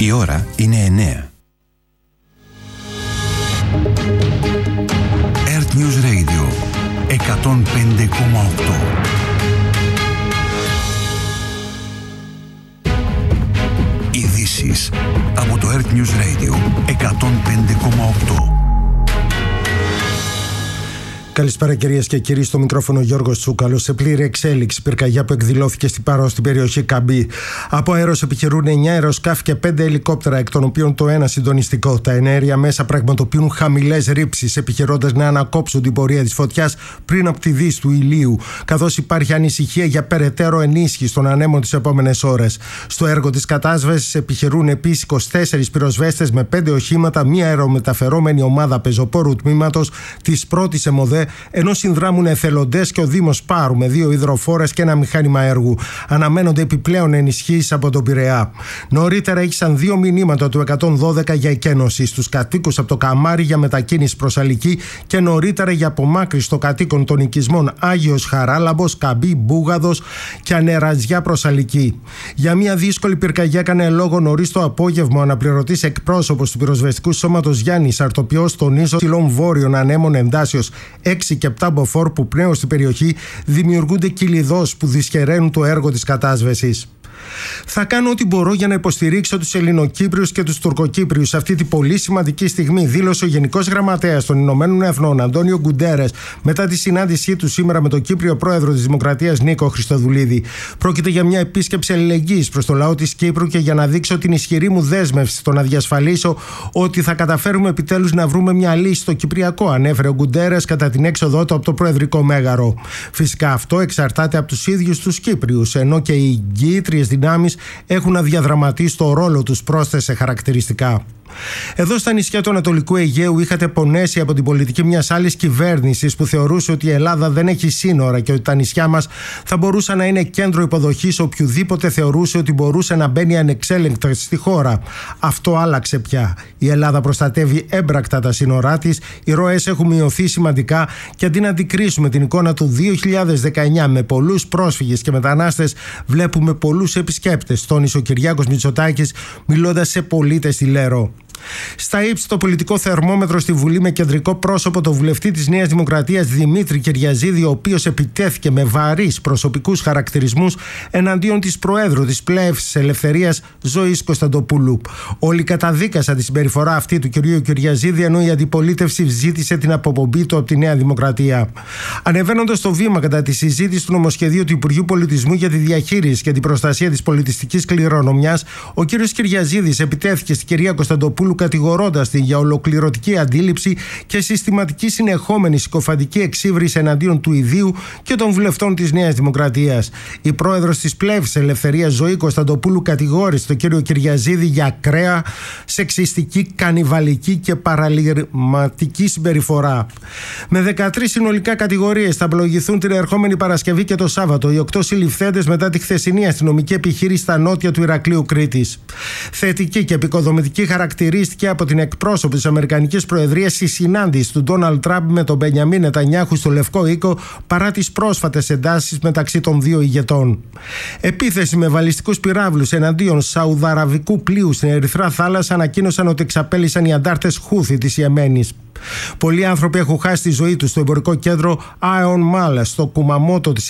Η ώρα είναι 9. Earth News Radio 105,8. Ειδήσεις από το Earth News Radio 105,8. Καλησπέρα κυρίες και κύριοι, στο μικρόφωνο Γιώργος Τσούκαλος. Σε πλήρη εξέλιξη πυρκαγιά που εκδηλώθηκε στην Παρό στην περιοχή Καμπή. Από αέρος επιχειρούν 9 αεροσκάφη και 5 ελικόπτερα, εκ των οποίων το ένα συντονιστικό. Τα εναέρια μέσα πραγματοποιούν χαμηλές ρήψεις, επιχειρώντας να ανακόψουν την πορεία της φωτιάς πριν από τη δύση του ηλίου, καθώς υπάρχει ανησυχία για περαιτέρω ενίσχυση των ανέμων τις επόμενες ώρες. Στο έργο της κατάσβεσης επιχειρούν επίσης 24 πυροσβέστες με 5 οχήματα, μία αερομεταφερόμενη ομάδα πεζοπόρου τμήματος της πρώτης ΕΜΟΔΕ, ενώ συνδράμουν εθελοντές και ο Δήμος Πάρου με 2 υδροφόρες και ένα μηχάνημα έργου. Αναμένονται επιπλέον ενισχύσεις από τον Πειραιά. Νωρίτερα ήχησαν 2 μηνύματα του 112 για εκένωση στους κατοίκους από το Καμάρι για μετακίνηση προς Αλική και νωρίτερα για απομάκρυνση των κατοίκων των οικισμών Άγιος Χαράλαμπος, Καμπή, Μπούγαδος και Ανεραζιά προς Αλική. Για μια δύσκολη πυρκαγιά έκανε λόγο νωρίς το απόγευμα ο αναπληρωτής εκπρόσωπος του πυροσβεστικού σώματος Γιάννης Αρτοπιός στον ίσο Τυλών Βόρειων Ανέμων Εντάσεως 6 και 7 μποφόρ που πνέουν στην περιοχή δημιουργούνται κυλιδός που δυσχεραίνουν το έργο της κατάσβεσης. Θα κάνω ό,τι μπορώ για να υποστηρίξω τους Ελληνοκύπριους και τους Τουρκοκύπριους σε αυτή τη πολύ σημαντική στιγμή, δήλωσε ο Γενικός Γραμματέας των Ηνωμένων Εθνών Αντώνιο Γκουντέρες μετά τη συνάντησή του σήμερα με τον Κύπριο Πρόεδρο της Δημοκρατίας Νίκο Χριστοδουλίδη. Πρόκειται για μια επίσκεψη αλληλεγγύης προς το λαό της Κύπρου και για να δείξω την ισχυρή μου δέσμευση στο να διασφαλίσω ότι θα καταφέρουμε επιτέλους να βρούμε μια λύση στο Κυπριακό, ανέφερε ο Γκουντέρες κατά την έξοδό του από το Προεδρικό Μέγαρο. Φυσικά αυτό εξαρτάται από τους ίδιους τους Κύπριους, ενώ και οι εγγυήτριες δυνάμεις έχουν να διαδραματίσει το ρόλο τους, πρόσθεσε χαρακτηριστικά. Εδώ στα νησιά του Ανατολικού Αιγαίου είχατε πονέσει από την πολιτική μιας άλλης κυβέρνησης που θεωρούσε ότι η Ελλάδα δεν έχει σύνορα και ότι τα νησιά μας θα μπορούσαν να είναι κέντρο υποδοχής οποιοδήποτε θεωρούσε ότι μπορούσε να μπαίνει ανεξέλεγκτα στη χώρα. Αυτό άλλαξε πια. Η Ελλάδα προστατεύει έμπρακτα τα σύνορά της, οι ροές έχουν μειωθεί σημαντικά και αντί να αντικρίσουμε την εικόνα του 2019 με πολλούς πρόσφυγες και μετανάστες, βλέπουμε πολλούς επισκέπτες, τόνισε ο Κυριάκος Μητσοτάκης μιλώντας σε πολίτες στη Λέρο. Στα ύψη το πολιτικό θερμόμετρο στη Βουλή με κεντρικό πρόσωπο το βουλευτή της Νέας Δημοκρατίας Δημήτρη Κυριαζίδη, ο οποίος επιτέθηκε με βαρύς προσωπικούς χαρακτηρισμούς εναντίον της Προέδρου της Πλεύσης Ελευθερίας Ζωής Κωνσταντοπούλου. Όλοι καταδίκασαν τη συμπεριφορά αυτή του κυρίου Κυριαζίδη, ενώ η αντιπολίτευση ζήτησε την αποπομπή του από τη Νέα Δημοκρατία. Ανεβαίνοντας στο βήμα κατά τη συζήτηση του νομοσχεδίου του Υπουργείου Πολιτισμού για τη διαχείριση και την προστασία της πολιτιστικής κληρονομιάς, ο κύριος Κυριαζίδης επιτέθηκε στην κυρία Κωνσταντοπούλου, κατηγορώντας την για ολοκληρωτική αντίληψη και συστηματική συνεχόμενη συκοφαντική εξύβριση εναντίον του ιδίου και των βουλευτών της Νέας Δημοκρατίας. Η πρόεδρος της Πλεύσης Ελευθερίας Ζωή Κωνσταντοπούλου κατηγόρησε τον κύριο Κυριαζίδη για ακραία, σεξιστική, κανιβαλική και παραλυρματική συμπεριφορά. Με 13 συνολικά κατηγορίες θα απολογηθούν την ερχόμενη Παρασκευή και το Σάββατο οι 8 συλληφθέντες μετά τη χθεσινή αστυνομική επιχείρηση στα νότια του Ηρακλείου Κρήτης. Θετική και επικοδομητική χαρακτηρίστηκε από την εκπρόσωπο της Αμερικανικής Προεδρίας η συνάντηση του Ντόναλντ Τραμπ με τον Μπενιαμίν Νετανιάχου στο Λευκό Οίκο παρά τις πρόσφατες εντάσεις μεταξύ των δύο ηγετών. Επίθεση με βαλιστικούς πυράβλους εναντίον σαουδαραβικού πλοίου στην Ερυθρά Θάλασσα ανακοίνωσαν ότι εξαπέλυσαν οι αντάρτες Χούθη της Ιεμένης. Πολλοί άνθρωποι έχουν χάσει τη ζωή τους στο εμπορικό κέντρο Άιον Μάλα στο Κουμαμότο της